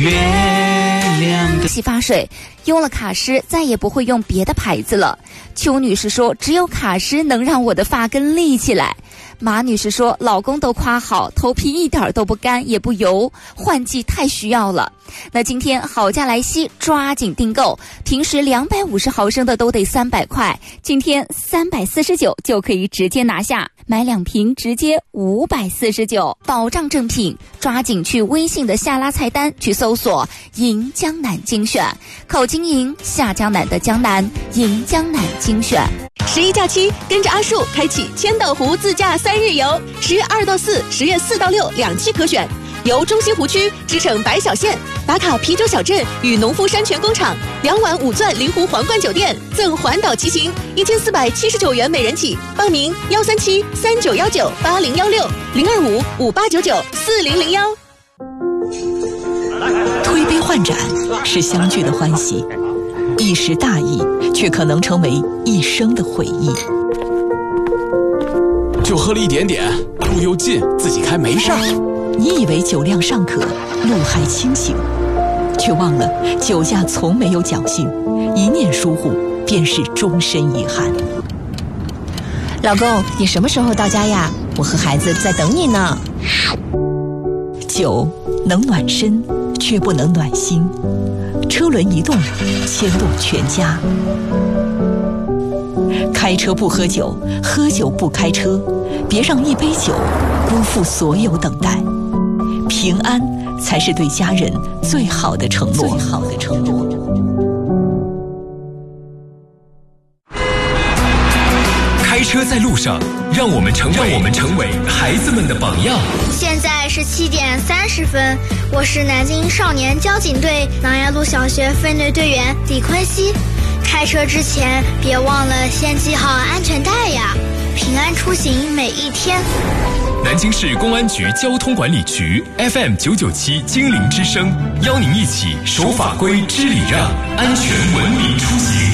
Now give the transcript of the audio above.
月亮。 洗发水用了卡诗，再也不会用别的牌子了。邱女士说，只有卡诗能让我的发根立起来。马女士说，老公都夸好，头皮一点都不干也不油，换季太需要了。那今天好价来袭，抓紧订购，平时250毫升的都得300块，今天349就可以直接拿下，买2瓶直接549，保障正品。抓紧去微信的下拉菜单去搜索银江南精选，口金银，下江南的江南，银江南精选。 11假期跟着阿树开启千岛湖自驾3日游，10月2到4、10月4到62期可选。游中西湖区，支骋白小县，打卡啤酒小镇与农夫山泉工厂，2晚5钻临湖皇冠酒店，赠环岛骑行，1479元每人起。报名13739198016，02558994001。 推杯换盏是相聚的欢喜，一时大意却可能成为一生的回忆。 就喝了一点点，路又近，自己开没事儿。 你以为酒量尚可，路还清醒，却忘了酒驾从没有侥幸，一念疏忽便是终身遗憾。 老公，你什么时候到家呀？我和孩子在等你呢。 酒能暖身，却不能暖心。车轮一动，牵动全家。开车不喝酒，喝酒不开车，别让一杯酒辜负所有等待。平安才是对家人最好的承诺。 开车在路上，让我们成为孩子们的榜样。 现在是7点30分，我是南京少年交警队琅琊路小学分队队员李坤熙。开车之前别忘了先系好安全带呀，平安出行每一天。 南京市公安局交通管理局 FM 997精灵之声，邀您一起守法规、知礼让，安全文明出行。